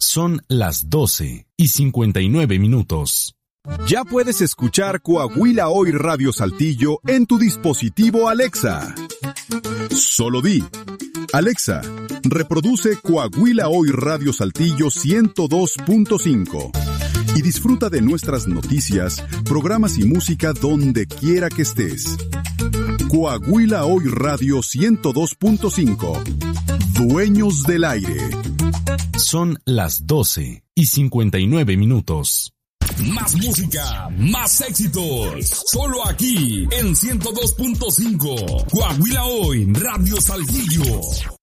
Son las 12:59. Ya puedes escuchar Coahuila Hoy Radio Saltillo en tu dispositivo Alexa. Solo di: Alexa, reproduce Coahuila Hoy Radio Saltillo 102.5 y disfruta de nuestras noticias, programas y música donde quiera que estés. Coahuila Hoy Radio 102.5. Dueños del aire. Son las 12:59. Más música, más éxitos. Solo aquí en 102.5. Coahuila Hoy Radio Saltillo.